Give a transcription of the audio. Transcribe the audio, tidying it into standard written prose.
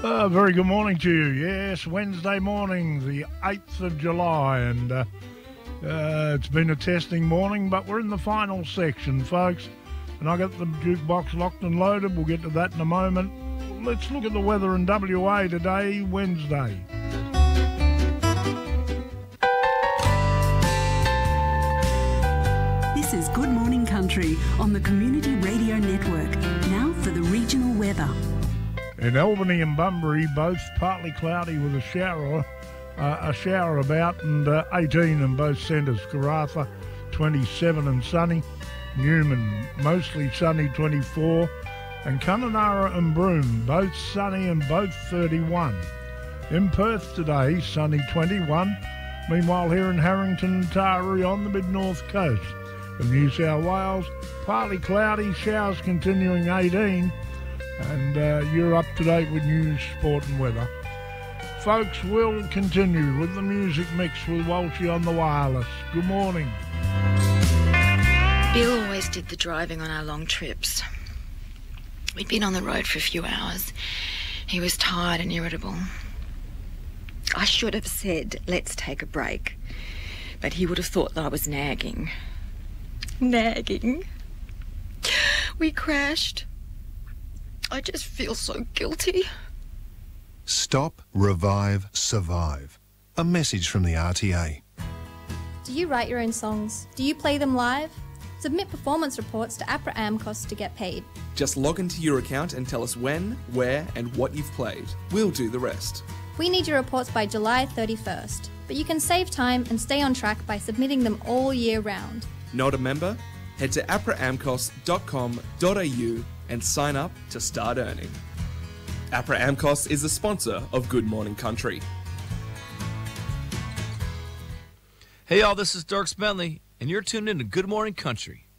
Very good morning to you. Yes, Wednesday morning, the 8th of July, and it's been a testing morning, but we're in the final section, folks. And I got the jukebox locked and loaded. We'll get to that in a moment. Let's look at the weather in WA today, Wednesday. This is Good Morning Country on the Community Radio Network. Now for the regional weather. In Albany and Bunbury, both partly cloudy with a shower about, and 18 in both centres. Karratha, 27 and sunny. Newman, mostly sunny, 24. And Kununurra and Broome, both sunny and both 31. In Perth today, sunny, 21. Meanwhile, here in Harrington and Taree on the mid-north coast of New South Wales, partly cloudy, showers continuing, 18. And you're up to date with news, sport and weather. Folks, we'll continue with the music mix with Walshy on the wireless. Good morning. Bill always did the driving on our long trips. We'd been on the road for a few hours. He was tired and irritable. I should have said, let's take a break. But he would have thought that I was nagging. Nagging? We crashed. I just feel so guilty. Stop, revive, survive. A message from the RTA. Do you write your own songs? Do you play them live? Submit performance reports to APRA AMCOS to get paid. Just log into your account and tell us when, where and what you've played. We'll do the rest. We need your reports by July 31st, but you can save time and stay on track by submitting them all year round. Not a member? Head to apraamcos.com.au and sign up to start earning. APRA AMCOS is the sponsor of Good Morning Country. Hey y'all, this is Dirks Bentley, and you're tuned in to Good Morning Country.